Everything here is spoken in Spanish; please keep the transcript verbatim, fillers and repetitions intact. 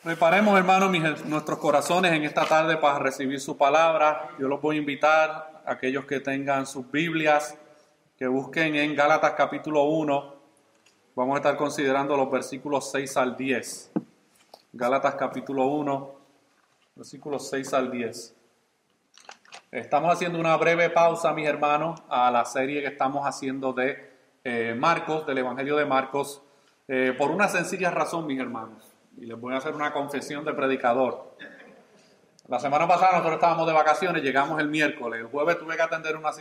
Preparemos, hermanos, mis, nuestros corazones en esta tarde para recibir su palabra. Yo los voy a invitar a aquellos que tengan sus Biblias, que busquen en Gálatas capítulo uno. Vamos a estar considerando los versículos seis al diez. Gálatas capítulo uno, versículos seis al diez. Estamos haciendo una breve pausa, mis hermanos, a la serie que estamos haciendo de eh, Marcos, del Evangelio de Marcos, eh, por una sencilla razón, mis hermanos. Y les voy a hacer una confesión de predicador. La semana pasada nosotros estábamos de vacaciones, llegamos el miércoles. El jueves tuve que atender una